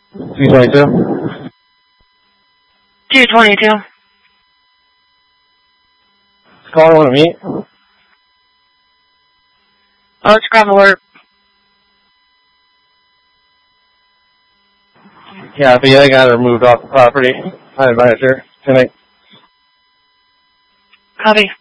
222. 222. Caller want to meet? Oh, it's grab alert. Yeah, but I got her moved off the property. I advise her tonight. Copy.